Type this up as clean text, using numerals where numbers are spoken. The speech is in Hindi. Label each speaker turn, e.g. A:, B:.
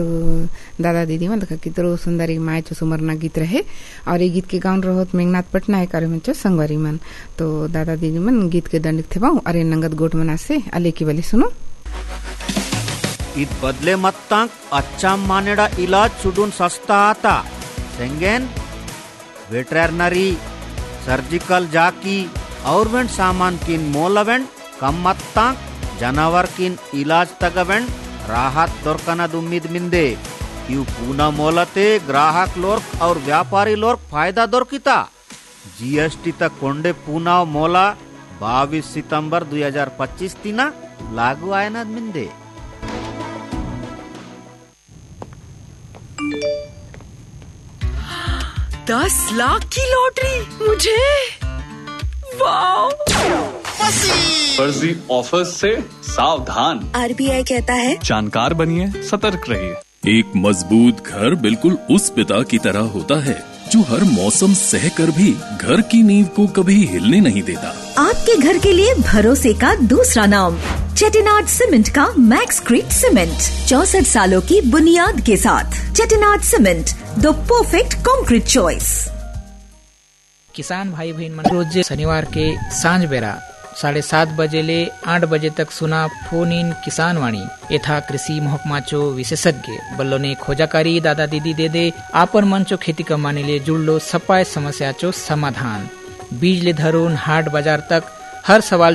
A: दादा दीदी मन देखा कितरो सुंदरी माय चो सुमरना गीत रहे और ये गीत के गाउन रहोत मेघनाथ पटनायक और मंचो संगवारी मन। तो दादा दीदी मन गीत के दंडिक थे बाऊ अरे नंगत गोट मना से अले की वाली सुनो।
B: इत बदले मत्तांक अच्छा मानेड़ा इलाज सुडून सस्ता आता सेंगेन वेटरनरी सर्जिकल जाकी और वेंट सामान किन मोलवेंट कम मत्तांक जानवर किन इलाज तगवेंट राहत दोरकना दुम्मीद मिंदे यू पूना मोलते ग्राहक लोर्क और व्यापारी लोर्क फायदा दोरकिता जीएसटी तक कोंडे पूना मोला 22 सितंबर 2025 तीना लागू आयना मिंदे।
C: $10 लाख की लॉटरी मुझे, वाओ।
D: फर्जी ऑफर से सावधान।
C: RBI कहता है
D: जानकार बनिए, सतर्क रहिए।
E: एक मजबूत घर बिल्कुल उस पिता की तरह होता है जो हर मौसम सह कर भी घर की नींव को कभी हिलने नहीं देता।
F: आपके घर के लिए भरोसे का दूसरा नाम चेटिनाड सीमेंट का मैक्सक्रीट सीमेंट 64 सालों की बुनियाद के साथ। Chettinad cement, the perfect concrete choice.
G: किसान भाई बहन मन रोज शनिवार के सांझ बेरा 7:30 बजे ले 8 बजे तक सुना फोन इन किसान वाणी यथा कृषि महकमा चो विशेषज्ञ बल्लो ने खोजाकारी दादा दीदी दे दे आपन मन चो खेती कमाने ले जुड़लो सपाय समस्या चो समाधान। बीज ले धरून हाट बाजार तक हर सवाल